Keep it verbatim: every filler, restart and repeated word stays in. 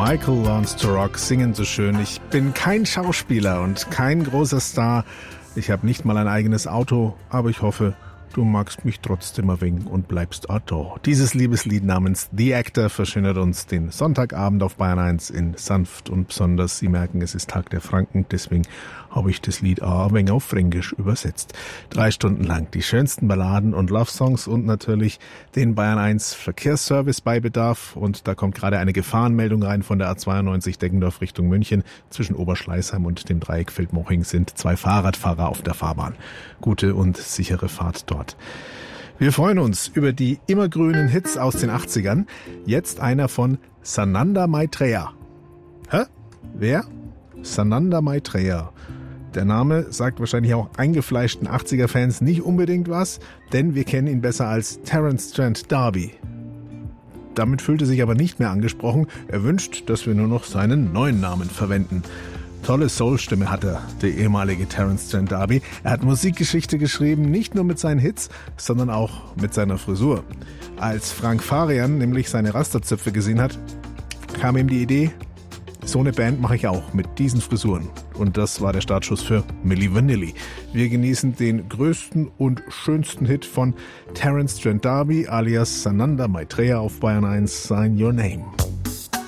Michael Wants to Rock singen so schön. Ich bin kein Schauspieler und kein großer Star. Ich habe nicht mal ein eigenes Auto, aber ich hoffe, du magst mich trotzdem ein wenig und bleibst auch da. Dieses Liebeslied namens The Actor verschönert uns den Sonntagabend auf Bayern eins in sanft und besonders. Sie merken, es ist Tag der Franken, deswegen habe ich das Lied auch ein wenig auf Fränkisch übersetzt. Drei Stunden lang die schönsten Balladen und Love-Songs und natürlich den Bayern eins Verkehrsservice bei Bedarf. Und da kommt gerade eine Gefahrenmeldung rein von der A zweiundneunzig Deggendorf Richtung München. Zwischen Oberschleißheim und dem Dreieck Feldmoching sind zwei Fahrradfahrer auf der Fahrbahn. Gute und sichere Fahrt dort. Wir freuen uns über die immergrünen Hits aus den achtzigern. Jetzt einer von Sananda Maitreya. Hä? Wer? Sananda Maitreya. Der Name sagt wahrscheinlich auch eingefleischten achtziger-Fans nicht unbedingt was, denn wir kennen ihn besser als Terence Trent D'Arby. Damit fühlt er sich aber nicht mehr angesprochen. Er wünscht, dass wir nur noch seinen neuen Namen verwenden. Tolle Soul-Stimme hat er, der ehemalige Terence Trent D'Arby. Er hat Musikgeschichte geschrieben, nicht nur mit seinen Hits, sondern auch mit seiner Frisur. Als Frank Farian nämlich seine Rasterzöpfe gesehen hat, kam ihm die Idee, so eine Band mache ich auch mit diesen Frisuren. Und das war der Startschuss für Milli Vanilli. Wir genießen den größten und schönsten Hit von Terence Trent D'Arby alias Sananda Maitreya auf Bayern eins, Sign Your Name.